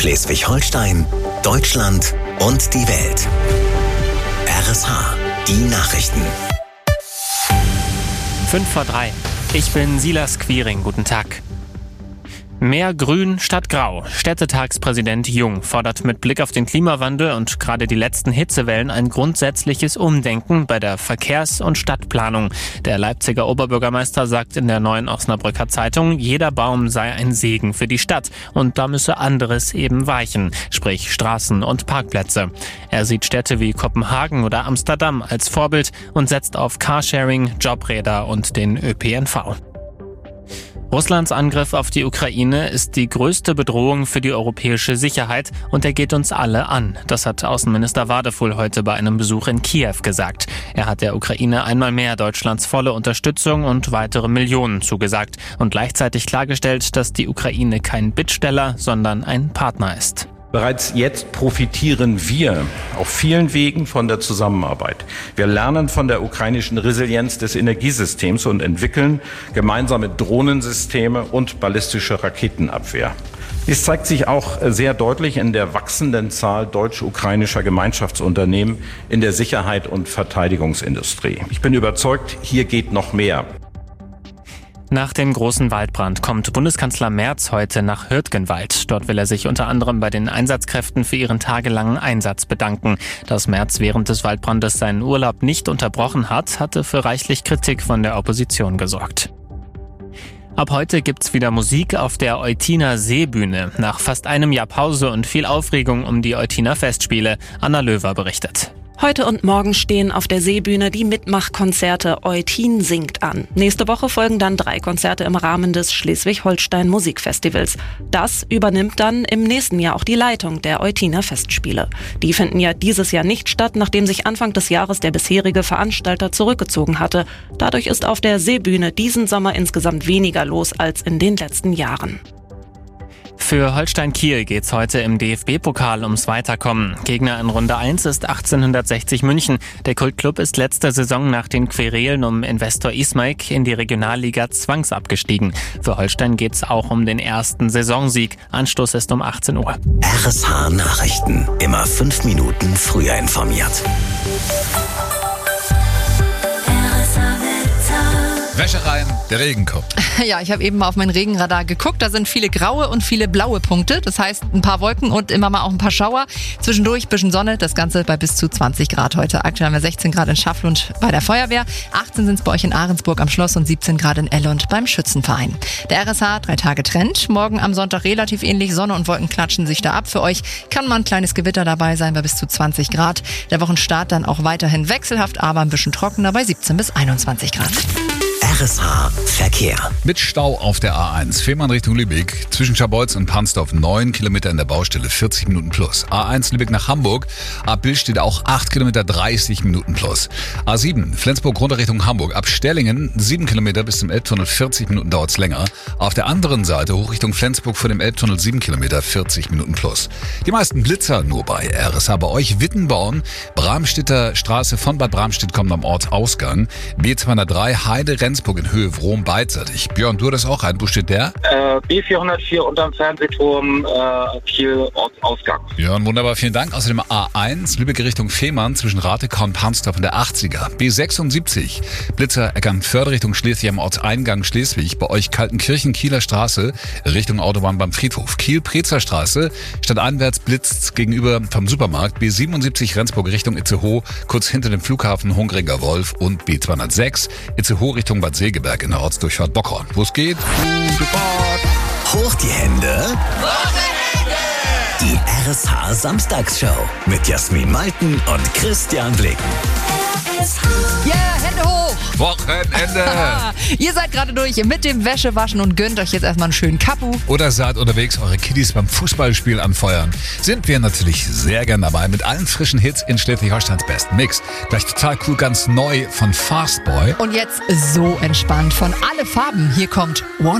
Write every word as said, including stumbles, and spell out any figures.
Schleswig-Holstein, Deutschland und die Welt. R S H, die Nachrichten. fünf vor drei. Ich bin Silas Quiring. Guten Tag. Mehr Grün statt Grau. Städtetagspräsident Jung fordert mit Blick auf den Klimawandel und gerade die letzten Hitzewellen ein grundsätzliches Umdenken bei der Verkehrs- und Stadtplanung. Der Leipziger Oberbürgermeister sagt in der Neuen Osnabrücker Zeitung, jeder Baum sei ein Segen für die Stadt und da müsse anderes eben weichen, sprich Straßen und Parkplätze. Er sieht Städte wie Kopenhagen oder Amsterdam als Vorbild und setzt auf Carsharing, Jobräder und den Ö P N V. Russlands Angriff auf die Ukraine ist die größte Bedrohung für die europäische Sicherheit und er geht uns alle an. Das hat Außenminister Wadefull heute bei einem Besuch in Kiew gesagt. Er hat der Ukraine einmal mehr Deutschlands volle Unterstützung und weitere Millionen zugesagt und gleichzeitig klargestellt, dass die Ukraine kein Bittsteller, sondern ein Partner ist. Bereits jetzt profitieren wir auf vielen Wegen von der Zusammenarbeit. Wir lernen von der ukrainischen Resilienz des Energiesystems und entwickeln gemeinsame Drohnensysteme und ballistische Raketenabwehr. Dies zeigt sich auch sehr deutlich in der wachsenden Zahl deutsch-ukrainischer Gemeinschaftsunternehmen in der Sicherheit- und Verteidigungsindustrie. Ich bin überzeugt, hier geht noch mehr. Nach dem großen Waldbrand kommt Bundeskanzler Merz heute nach Hürtgenwald. Dort will er sich unter anderem bei den Einsatzkräften für ihren tagelangen Einsatz bedanken. Dass Merz während des Waldbrandes seinen Urlaub nicht unterbrochen hat, hatte für reichlich Kritik von der Opposition gesorgt. Ab heute gibt's wieder Musik auf der Eutiner Seebühne. Nach fast einem Jahr Pause und viel Aufregung um die Eutiner Festspiele. Anna Löwer berichtet. Heute und morgen stehen auf der Seebühne die Mitmachkonzerte Eutin singt an. Nächste Woche folgen dann drei Konzerte im Rahmen des Schleswig-Holstein Musikfestivals. Das übernimmt dann im nächsten Jahr auch die Leitung der Eutiner Festspiele. Die finden ja dieses Jahr nicht statt, nachdem sich Anfang des Jahres der bisherige Veranstalter zurückgezogen hatte. Dadurch ist auf der Seebühne diesen Sommer insgesamt weniger los als in den letzten Jahren. Für Holstein Kiel geht's heute im D F B-Pokal ums Weiterkommen. Gegner in Runde eins ist achtzehnhundertsechzig München. Der Kultklub ist letzte Saison nach den Querelen um Investor Ismaik in die Regionalliga zwangsabgestiegen. Für Holstein geht's auch um den ersten Saisonsieg. Anstoß ist um achtzehn Uhr. R S H Nachrichten. Immer fünf Minuten früher informiert. Wäsche rein, der Regen kommt. Ja, ich habe eben mal auf mein Regenradar geguckt. Da sind viele graue und viele blaue Punkte. Das heißt, ein paar Wolken und immer mal auch ein paar Schauer. Zwischendurch ein bisschen Sonne. Das Ganze bei bis zu zwanzig Grad heute. Aktuell haben wir sechzehn Grad in Schafflund bei der Feuerwehr. achtzehn sind es bei euch in Ahrensburg am Schloss und siebzehn Grad in Ellund beim Schützenverein. Der R S H, drei Tage Trend. Morgen am Sonntag relativ ähnlich. Sonne und Wolken klatschen sich da ab. Für euch kann mal ein kleines Gewitter dabei sein bei bis zu zwanzig Grad. Der Wochenstart dann auch weiterhin wechselhaft, aber ein bisschen trockener bei siebzehn bis einundzwanzig Grad. R S H Verkehr. Mit Stau auf der A eins. Fehmarn Richtung Lübeck. Zwischen Scharbeutz und Pansdorf neun Kilometer in der Baustelle, vierzig Minuten plus. A eins Lübeck nach Hamburg. Ab Bill steht auch acht Kilometer, dreißig Minuten plus. A sieben Flensburg runter Richtung Hamburg. Ab Stellingen sieben Kilometer bis zum Elbtunnel, vierzig Minuten dauert's länger. Auf der anderen Seite hoch Richtung Flensburg vor dem Elbtunnel sieben Kilometer, vierzig Minuten plus. Die meisten Blitzer nur bei R S H. Bei euch Wittenborn. Bramstedter Straße von Bad Bramstedt kommt am Ortsausgang. B zweihundertdrei Heide Rendsburg in Höhe Wrom beidseitig. Björn, du das auch ein. Wo steht der? Äh, B vierhundertvier unterm Fernsehturm, äh, Kiel Ortsausgang. Björn, wunderbar, vielen Dank. Außerdem A eins, Lübeck Richtung Fehmarn zwischen Ratekau und Pansdorf in der achtziger. B sechsundsiebzig, Blitzer Eckernförde Richtung Schleswig am Ortseingang Schleswig. Bei euch Kaltenkirchen, Kieler Straße Richtung Autobahn beim Friedhof. Kiel-Prezer Straße, stadteinwärts blitzt gegenüber vom Supermarkt. B siebenundsiebzig Rendsburg Richtung Itzehoe, kurz hinter dem Flughafen Hungringer Wolf. Und B zweihundertsechs, Itzehoe Richtung Bad Segeberg in der Ortsdurchfahrt Bockhorn. Wo es geht? Gute Fahrt. Hoch die Hände. Die R S H Samstagsshow mit Jasmin Malten und Christian Blicken. Yeah, Hände hoch! Wochenende! Ihr seid gerade durch mit dem Wäschewaschen und gönnt euch jetzt erstmal einen schönen Kapu. Oder seid unterwegs eure Kiddies beim Fußballspiel anfeuern. Sind wir natürlich sehr gern dabei mit allen frischen Hits in Schleswig-Holsteins besten Mix. Gleich total cool, ganz neu von Fastboy. Und jetzt so entspannt von Alle Farben. Hier kommt One.